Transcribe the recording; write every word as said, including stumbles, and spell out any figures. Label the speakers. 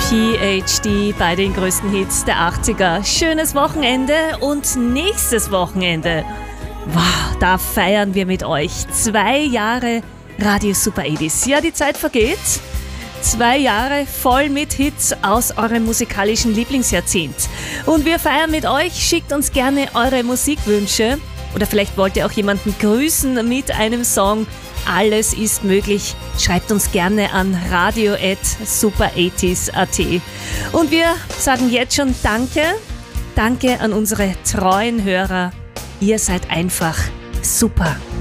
Speaker 1: P H D bei den größten Hits der achtziger. Schönes Wochenende und nächstes Wochenende, wow, da feiern wir mit euch zwei Jahre Radio Super achtzig. Ja, die Zeit vergeht. Zwei Jahre voll mit Hits aus eurem musikalischen Lieblingsjahrzehnt. Und wir feiern mit euch. Schickt uns gerne eure Musikwünsche. Oder vielleicht wollt ihr auch jemanden grüßen mit einem Song. Alles ist möglich. Schreibt uns gerne an radio at super achtzig punkt at. Und wir sagen jetzt schon Danke. Danke an unsere treuen Hörer. Ihr seid einfach super.